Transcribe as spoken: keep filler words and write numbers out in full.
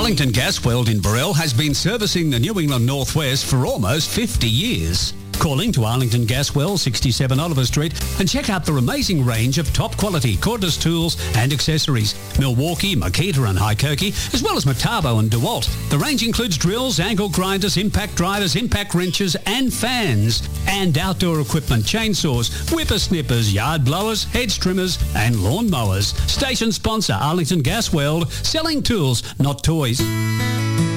Arlington Gas World in Burrell has been servicing the New England Northwest for almost fifty years. Call in to Arlington Gas Well, sixty-seven Oliver Street, and check out their amazing range of top quality cordless tools and accessories. Milwaukee, Makita and Hykoki, as well as Metabo and DeWalt. The range includes drills, angle grinders, impact drivers, impact wrenches and fans. And outdoor equipment, chainsaws, whippersnippers, yard blowers, hedge trimmers and lawn mowers. Station sponsor Arlington Gas World, selling tools, not toys.